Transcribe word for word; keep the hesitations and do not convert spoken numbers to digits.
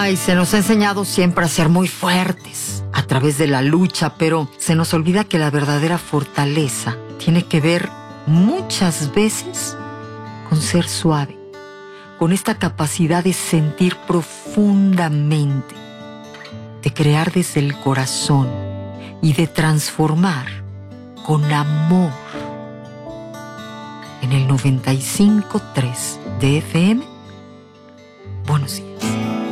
Ay, se nos ha enseñado siempre a ser muy fuertes a través de la lucha, pero se nos olvida que la verdadera fortaleza tiene que ver muchas veces con ser suave, con esta capacidad de sentir profundamente, de crear desde el corazón y de transformar con amor. En el noventa y cinco punto tres de F M